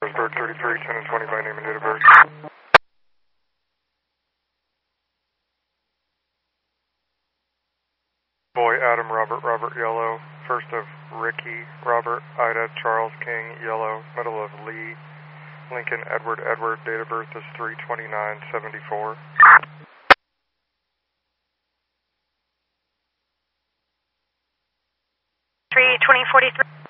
Bird 33, 10 and 20 by name and date of birth. Boy, Adam, Robert, Robert, yellow. First of Ricky, Robert, Ida, Charles, King, yellow. Middle of Lee, Lincoln, Edward, Edward. Date of birth is 3/29/74. 3/20/43.